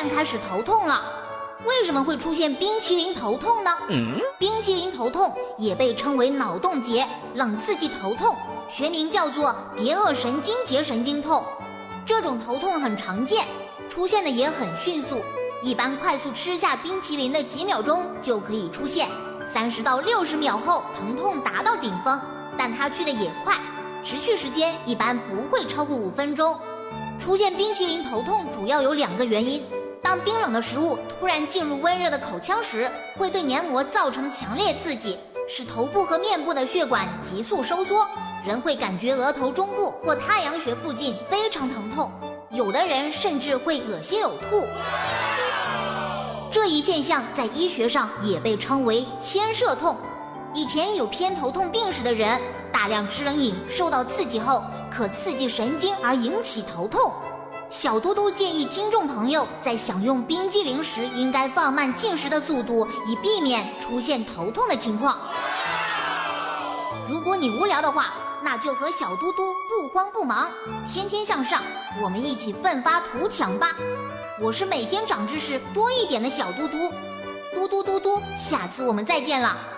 然开始头痛了。为什么会出现冰淇淋头痛呢？冰淇淋头痛也被称为脑动节、冷刺激头痛，学名叫做蝶萼神经节神经痛。这种头痛很常见，出现的也很迅速，一般快速吃下冰淇淋的几秒钟就可以出现，30到60秒后疼痛达到顶峰，但它去的也快，持续时间一般不会超过5分钟。出现冰淇淋头痛主要有2个原因。当冰冷的食物突然进入温热的口腔时，会对黏膜造成强烈刺激，使头部和面部的血管急速收缩，人会感觉额头中部或太阳穴附近非常疼痛，有的人甚至会恶心呕吐。这一现象在医学上也被称为牵涉痛。以前有偏头痛病史的人，大量吃冷饮受到刺激后，可刺激神经而引起头痛。小嘟嘟建议听众朋友在享用冰激凌时应该放慢进食的速度，以避免出现头痛的情况。如果你无聊的话，那就和小嘟嘟不慌不忙，天天向上，我们一起奋发图强吧。我是每天长知识多一点的小嘟嘟，嘟嘟嘟嘟，下次我们再见了。